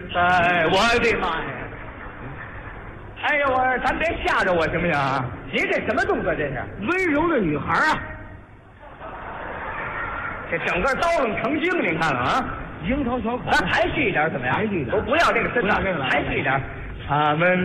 哎，我的妈呀！哎呦，咱别吓着我行不行啊？ 你这什么动作？这是温柔的女孩啊！这整个刀楞成精，您看了啊？ 樱桃小口， 咱排续一点怎么样？ 排续一点， 不要这个身段， 不要这个了， 排续一点。他们。